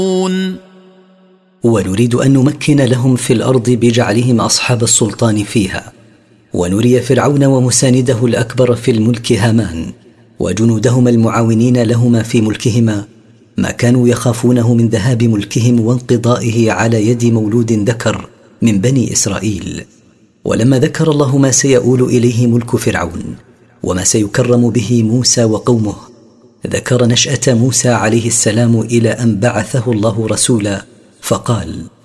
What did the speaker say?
ونريد أن نمكن لهم في الأرض بجعلهم أصحاب السلطان فيها، ونري فرعون ومسانده الأكبر في الملك هامان وجنودهما المعاونين لهما في ملكهما ما كانوا يخافونه من ذهاب ملكهم وانقضائه على يد مولود ذكر من بني إسرائيل. ولما ذكر الله ما سيؤول إليه ملك فرعون وما سيكرم به موسى وقومه، ذكر نشأة موسى عليه السلام إلى أن بعثه الله رسولا فقال: